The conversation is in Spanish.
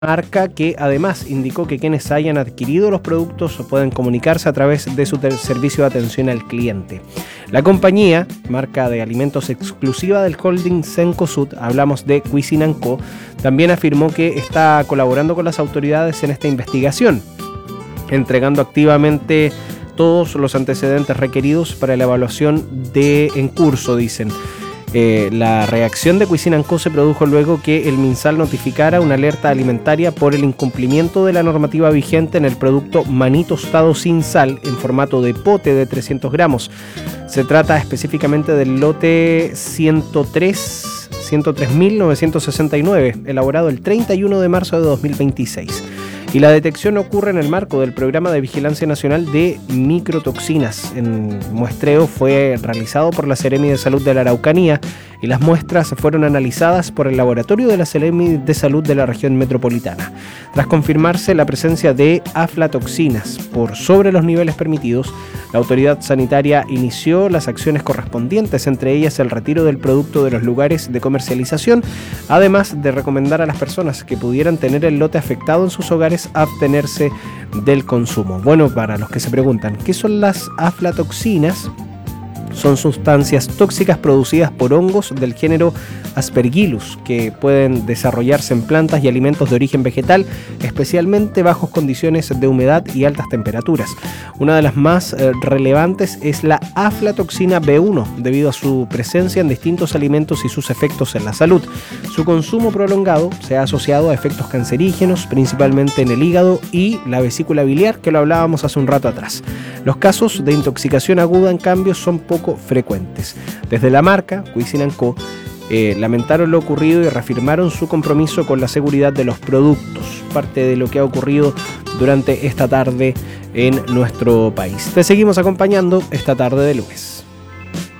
marca que además indicó que quienes hayan adquirido los productos pueden comunicarse a través de su servicio de atención al cliente. La compañía, marca de alimentos exclusiva del holding Cencosud, hablamos de Cuisin & Co., también afirmó que está colaborando con las autoridades en esta investigación, entregando activamente todos los antecedentes requeridos para la evaluación en curso, dicen. La reacción de Cuisin & Co. se produjo luego que el MinSal notificara una alerta alimentaria por el incumplimiento de la normativa vigente en el producto maní tostado sin sal en formato de pote de 300 gramos. Se trata específicamente del lote 103.969, elaborado el 31 de marzo de 2026. Y la detección ocurre en el marco del Programa de Vigilancia Nacional de Microtoxinas. El muestreo fue realizado por la Seremi de Salud de la Araucanía y las muestras fueron analizadas por el laboratorio de la Seremi de Salud de la región metropolitana. Tras confirmarse la presencia de aflatoxinas por sobre los niveles permitidos, la autoridad sanitaria inició las acciones correspondientes, entre ellas el retiro del producto de los lugares de comercialización, además de recomendar a las personas que pudieran tener el lote afectado en sus hogares abstenerse del consumo. Bueno, para los que se preguntan, ¿qué son las aflatoxinas? Son sustancias tóxicas producidas por hongos del género Aspergillus que pueden desarrollarse en plantas y alimentos de origen vegetal, especialmente bajo condiciones de humedad y altas temperaturas. Una de las más relevantes es la aflatoxina B1, debido a su presencia en distintos alimentos y sus efectos en la salud. Su consumo prolongado se ha asociado a efectos cancerígenos, principalmente en el hígado y la vesícula biliar, que lo hablábamos hace un rato atrás. Los casos de intoxicación aguda, en cambio, son poco frecuentes. Desde la marca Cuisin & Co. Lamentaron lo ocurrido y reafirmaron su compromiso con la seguridad de los productos, parte de lo que ha ocurrido durante esta tarde en nuestro país. Te seguimos acompañando esta tarde de lunes.